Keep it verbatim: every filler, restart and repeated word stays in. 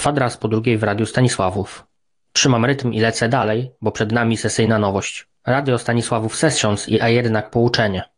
Kwadras po drugiej w Radiu Stanisławów. Trzymam rytm i lecę dalej, bo przed nami sesyjna nowość. Radio Stanisławów Sessions i a jednak pouczenie.